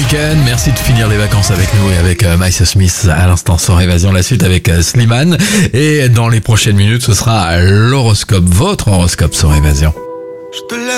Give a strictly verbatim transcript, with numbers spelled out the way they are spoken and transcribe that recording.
week-end. Merci de finir les vacances avec nous et avec euh, Miles Smith à l'instant sans évasion. La suite avec euh, Slimane. Et dans les prochaines minutes, ce sera l'horoscope, votre horoscope sans évasion.